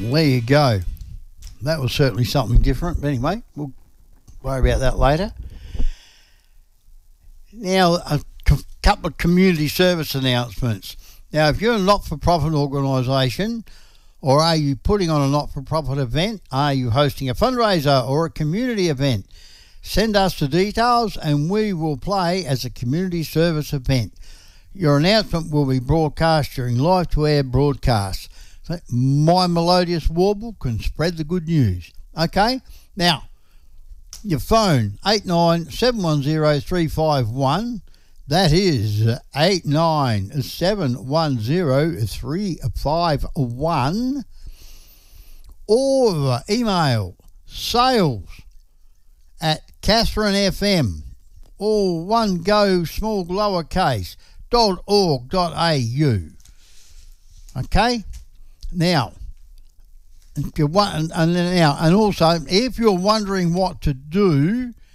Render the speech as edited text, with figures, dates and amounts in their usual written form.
There you go. That was certainly something different. But anyway, we'll worry about that later. Now, a couple of community service announcements. Now, if you're a not-for-profit organisation, or are you putting on a not-for-profit event, are you hosting a fundraiser or a community event, send us the details and we will play as a community service event. Your announcement will be broadcast during live-to-air broadcasts. So my melodious warble can spread the good news. Okay? Now, your phone, 89710351. That is 89710351. Or email sales@Katherine FM, all one go, small lowercase, .org.au. Okay? Now, if you want, and also if you're wondering what to do